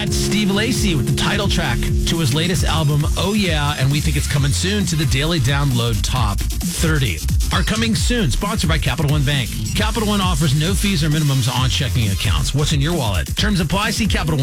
That's Steve Lacy with the title track to his latest album, Oh Yeah, and we think it's coming soon to the Daily Download Top 30. Are coming soon, sponsored by Capital One Bank. Capital One offers no fees or minimums on checking accounts. What's in your wallet? Terms apply. See Capital One.